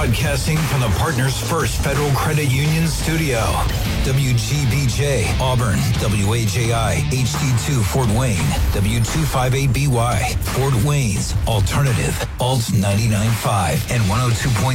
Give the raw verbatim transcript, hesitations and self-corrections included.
Broadcasting from the Partners First Federal Credit Union studio. W G B J, Auburn. W A J I, H D two, Fort Wayne. W two fifty-eight B Y, Fort Wayne's Alternative, Alt ninety-nine point five and one oh two point